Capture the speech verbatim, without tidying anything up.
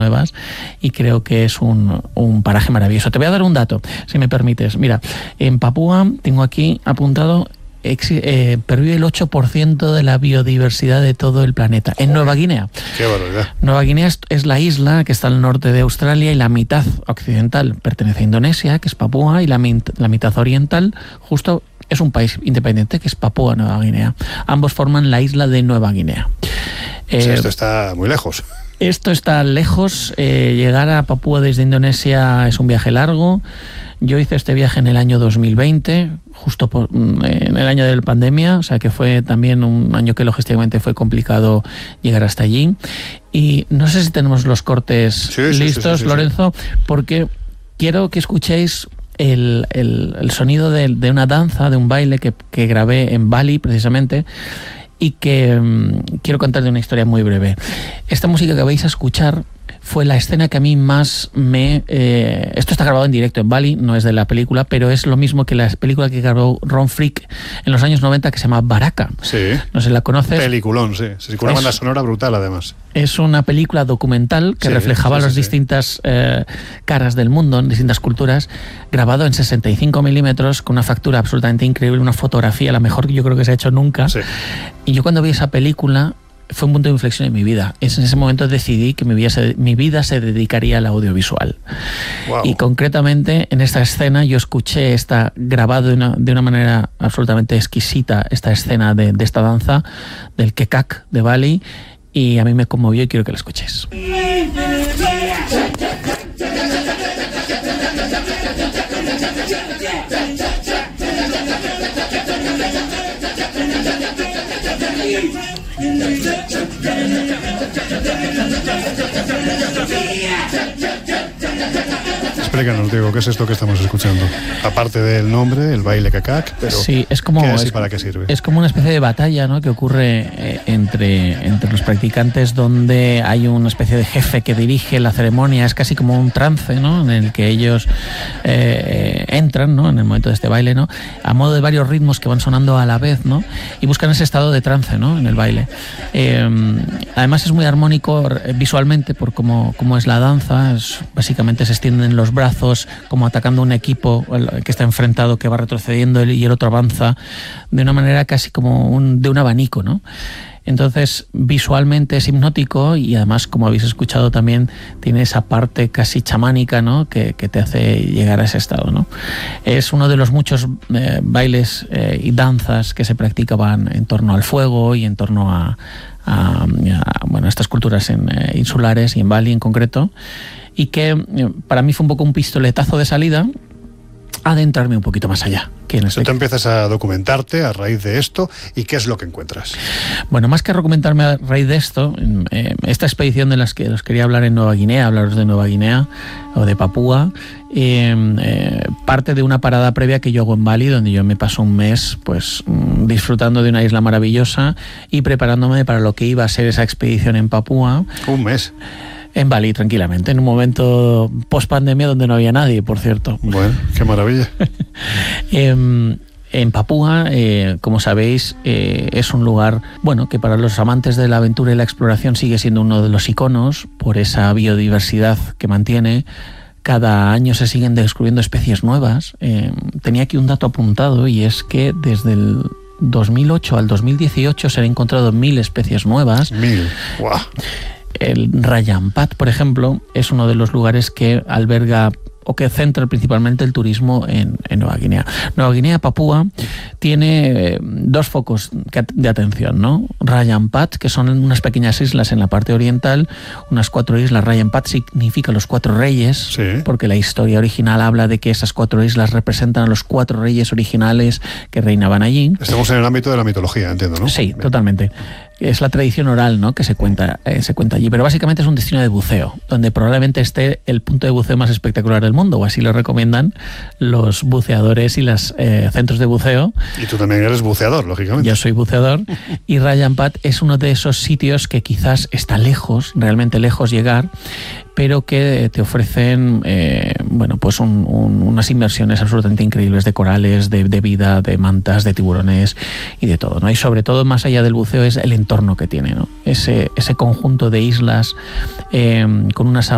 nuevas, y creo que es un, un paraje maravilloso. Te voy a dar un dato, si me permites. Mira, en Papúa tengo aquí apuntado, ex, eh, pervive el ocho por ciento de la biodiversidad de todo el planeta. En Nueva Guinea. ¡Qué barbaridad! Nueva Guinea es, es la isla que está al norte de Australia, y la mitad occidental pertenece a Indonesia, que es Papúa, y la, la mitad oriental justo es un país independiente, que es Papúa Nueva Guinea. Ambos forman la isla de Nueva Guinea. O sea, eh, esto está muy lejos. Esto está lejos. Eh, llegar a Papúa desde Indonesia es un viaje largo. Yo hice este viaje en el año dos mil veinte, justo por, en el año de la pandemia, o sea que fue también un año que logísticamente fue complicado llegar hasta allí. Y no sé si tenemos los cortes sí, listos, sí, sí, sí, Lorenzo, sí. porque quiero que escuchéis el, el, el sonido de, de una danza, de un baile que, que grabé en Bali precisamente, y que um, quiero contarle una historia muy breve. Esta música que vais a escuchar fue la escena que a mí más me... Eh, esto está grabado en directo en Bali, no es de la película, pero es lo mismo que la película que grabó Ron Frick en los años noventa, que se llama Baraka. Sí. No sé, ¿la conoces? Peliculón, sí. sí con una banda sonora brutal, además. Es una película documental que sí, reflejaba sí, sí, las sí. distintas eh, caras del mundo, en distintas culturas, grabado en sesenta y cinco milímetros, con una factura absolutamente increíble, una fotografía, la mejor que yo creo que se ha hecho nunca. Sí. Y yo cuando vi esa película, fue un punto de inflexión en mi vida. Es en ese momento decidí que mi vida se, mi vida se dedicaría al audiovisual. Wow. Y concretamente en esta escena yo escuché esta grabado de una, de una manera absolutamente exquisita, esta escena de, de esta danza del Kekak de Bali, y a mí me conmovió y quiero que la escuches. Explícanos, Diego, ¿qué es esto que estamos escuchando? Aparte del nombre, el baile Kekak, pero sí, es como, ¿qué es es, y para qué sirve? Es como una especie de batalla, ¿no?, que ocurre eh, entre, entre los practicantes, donde hay una especie de jefe que dirige la ceremonia. Es casi como un trance, ¿no?, en el que ellos eh, entran, ¿no?, en el momento de este baile, ¿no?, a modo de varios ritmos que van sonando a la vez, ¿no?, y buscan ese estado de trance, ¿no?, en el baile. Eh, además es muy armónico visualmente por cómo, cómo es la danza. Es, básicamente se extienden los brazos como atacando un equipo que está enfrentado, que va retrocediendo y el otro avanza de una manera casi como un, de un abanico, ¿no? Entonces visualmente es hipnótico, y además, como habéis escuchado, también tiene esa parte casi chamánica, ¿no?, que, que te hace llegar a ese estado, ¿no? Es uno de los muchos eh, bailes eh, y danzas que se practicaban en torno al fuego y en torno a, a, a bueno, estas culturas en, eh, insulares, y en Bali en concreto, y que eh, para mí fue un poco un pistoletazo de salida a adentrarme un poquito más allá. Este... Tú empiezas a documentarte a raíz de esto, ¿y qué es lo que encuentras? Bueno, más que documentarme a raíz de esto, eh, esta expedición de las que os quería hablar en Nueva Guinea, hablaros de Nueva Guinea o de Papúa, eh, eh, parte de una parada previa que yo hago en Bali, donde yo me paso un mes pues disfrutando de una isla maravillosa y preparándome para lo que iba a ser esa expedición en Papúa. Un mes. En Bali, tranquilamente, en un momento post-pandemia donde no había nadie, por cierto. Bueno, qué maravilla. eh, en Papúa, eh, como sabéis, eh, es un lugar, bueno, que para los amantes de la aventura y la exploración sigue siendo uno de los iconos por esa biodiversidad que mantiene. Cada año se siguen descubriendo especies nuevas. Eh, tenía aquí un dato apuntado, y es que desde el dos mil ocho al dos mil dieciocho se han encontrado mil especies nuevas. Mil, guau. El Rajampat, por ejemplo, es uno de los lugares que alberga o que centra principalmente el turismo en, en Nueva Guinea. Nueva Guinea, Papúa, tiene eh, dos focos de atención, ¿no? Rajampat, que son unas pequeñas islas en la parte oriental, unas cuatro islas. Rajampat significa los cuatro reyes, sí, porque la historia original habla de que esas cuatro islas representan a los cuatro reyes originales que reinaban allí. Estamos en el ámbito de la mitología, entiendo, ¿no? Sí, Bien. Totalmente. Es la tradición oral, ¿no?, que se cuenta, eh, se cuenta allí, pero básicamente es un destino de buceo, donde probablemente esté el punto de buceo más espectacular del mundo, o así lo recomiendan los buceadores y los eh, centros de buceo. Y tú también eres buceador, lógicamente. Yo soy buceador, y Rajampat es uno de esos sitios que quizás está lejos, realmente lejos llegar, pero que te ofrecen eh, bueno, pues un, un, unas inmersiones absolutamente increíbles de corales, de, de vida, de mantas, de tiburones y de todo, ¿no? Y sobre todo, más allá del buceo, es el entorno que tiene, ¿no? Ese, ese conjunto de islas eh, con unas